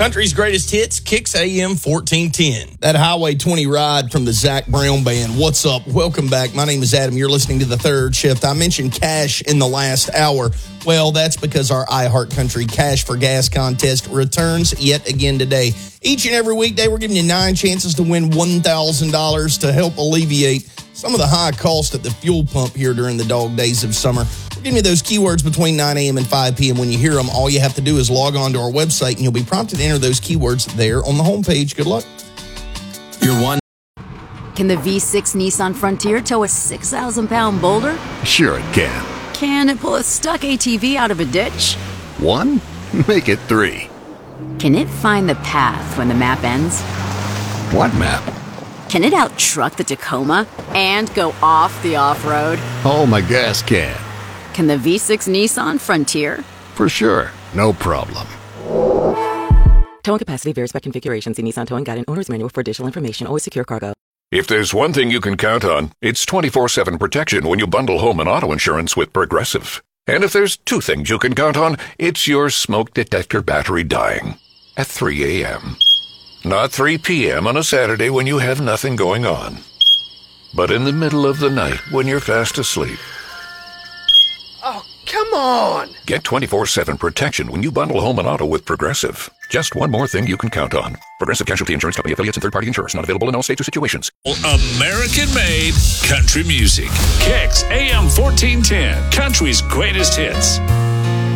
Country's greatest hits, Kicks AM 1410. That Highway 20 ride from the Zac Brown Band. What's up? Welcome back. My name is Adam. You're listening to The Third Shift. I mentioned cash in the last hour. Well, that's because our iHeart Country Cash for Gas contest returns yet again today. Each and every weekday, we're giving you 9 chances to win $1,000 to help alleviate some of the high cost at the fuel pump here during the dog days of summer. We're giving you those keywords between 9 a.m. and 5 p.m. When you hear them, all you have to do is log on to our website, and you'll be prompted to enter those keywords there on the homepage. Good luck. You're one. Can the V6 Nissan Frontier tow a 6,000-pound boulder? Sure it can. Can it pull a stuck ATV out of a ditch? 1? Make it 3. Can it find the path when the map ends? What map? Can it out-truck the Tacoma and go off the off-road? Oh, my gas can. Can the V6 Nissan Frontier? For sure. No problem. Towing capacity varies by configuration. See Nissan Towing Guide and Owner's Manual for additional information. Always secure cargo. If there's one thing you can count on, it's 24/7 protection when you bundle home and auto insurance with Progressive. And if there's 2 things you can count on, it's your smoke detector battery dying at 3 a.m. Not 3 p.m. on a Saturday when you have nothing going on, but in the middle of the night when you're fast asleep. Oh, come on! Get 24/7 protection when you bundle home and auto with Progressive. Just one more thing you can count on. Progressive Casualty Insurance Company, affiliates, and third-party insurers. Not available in all states or situations. American-made country music. Kicks AM 1410. Country's greatest hits.